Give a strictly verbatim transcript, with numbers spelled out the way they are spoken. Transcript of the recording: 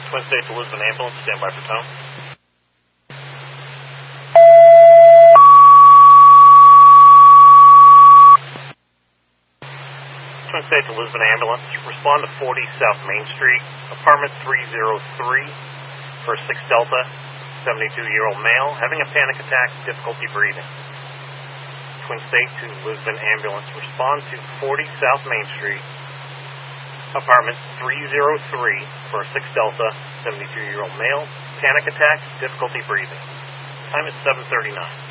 Twin State to Lisbon ambulance, stand by for tone. Twin State to Lisbon ambulance, respond to forty South Main Street, apartment three oh three for six Delta, seventy-two-year-old male, having a panic attack, difficulty breathing. Twin State to Lisbon ambulance, respond to forty South Main Street, apartment three oh three for six Delta, seventy-two-year-old male, panic attack, difficulty breathing. Time is seven thirty-nine.